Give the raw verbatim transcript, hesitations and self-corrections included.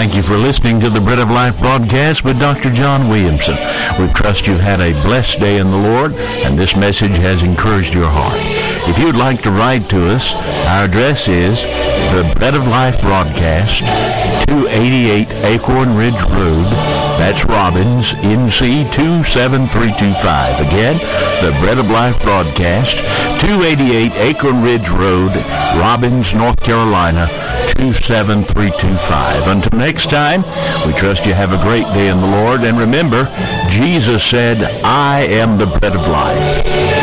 Thank you for listening to the Bread of Life broadcast with Doctor John Williamson. We trust you've had a blessed day in the Lord, and this message has encouraged your heart. If you'd like to write to us, our address is the Bread of Life broadcast, two eighty-eight Acorn Ridge Road. That's Robbins, N C two seven three two five. Again, the Bread of Life broadcast, two eighty-eight Acorn Ridge Road, Robbins, North Carolina, two seven three two five. Until next time, we trust you have a great day in the Lord. And remember, Jesus said, I am the bread of life.